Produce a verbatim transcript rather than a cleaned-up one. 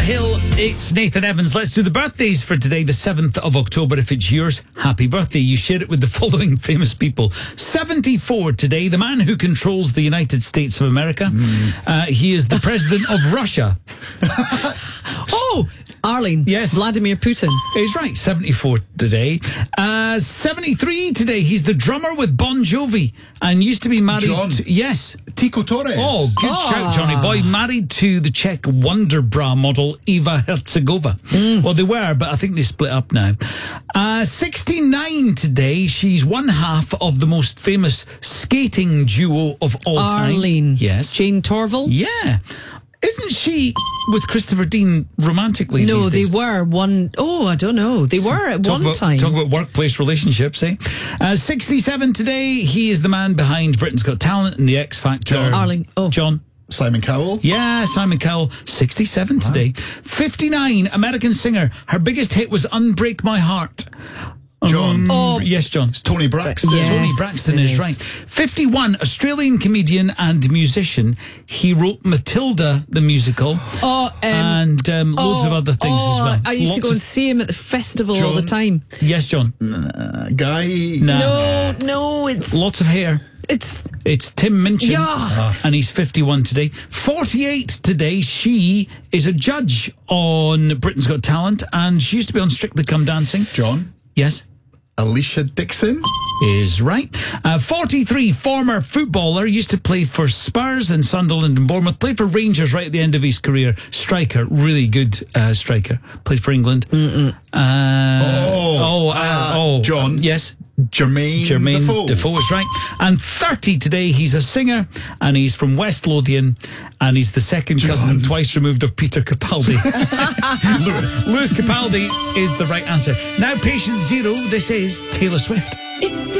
Hill, it's Nathan Evans. Let's do the birthdays for today, the seventh of October. If it's yours, happy birthday. You share it with the following famous people. seventy-four today, the man who controls the United States of America. Mm. Uh, he is the president of Russia. Oh, Arlene. Yes. Vladimir Putin. He's right, seventy-four today. Uh, seventy-three today, he's the drummer with Bon Jovi and used to be married John. to... Yes. Tico Torres. Oh, good Oh. shout, Johnny Boy. Married to the Czech Wonder Bra model Eva Herzegovina. Mm. Well, they were, but I think they split up now. Uh, sixty-nine today. She's one half of the most famous skating duo of all time. Arlene. Yes. Jane Torval. Yeah. Isn't she with Christopher Dean romantically? No, these they days? were one oh I don't know. They were at Talk one about, time. Talk about workplace relationships, eh? Uh, sixty-seven today. He is the man behind Britain's Got Talent and the X Factor. John. Arlene. Oh. John. Simon Cowell. Yeah, Simon Cowell, sixty-seven today. fifty-nine, American singer. Her biggest hit was Unbreak My Heart. John. Um, Oh. Yes, John. Tony Braxton. Yes. Tony Braxton is it is. right. fifty-one, Australian comedian and musician. He wrote Matilda, the musical, Oh, um, and um, loads oh, of other things oh, as well. I used Lots to go of- and see him at the festival all the John. time. Yes, John. Uh, guy. Nah. No, no, it's Lots of hair. it's It's Tim Minchin, Yeah. and he's fifty-one today. forty-eight today, she is a judge on Britain's Got Talent, and she used to be on Strictly Come Dancing. John. Yes, Alicia Dixon. is right. Uh, forty-three, former footballer, used to play for Spurs and Sunderland and Bournemouth, played for Rangers right at the end of his career. Striker, really good uh, striker. Played for England. Uh, Oh, oh, uh, uh, oh, John. Yes. Jermaine, Jermaine Defoe. Defoe is right. And thirty today, he's a singer, and he's from West Lothian, and he's the second cousin twice removed of Peter Capaldi. Lewis. Lewis Capaldi is the right answer. Now, patient zero, this is Taylor Swift.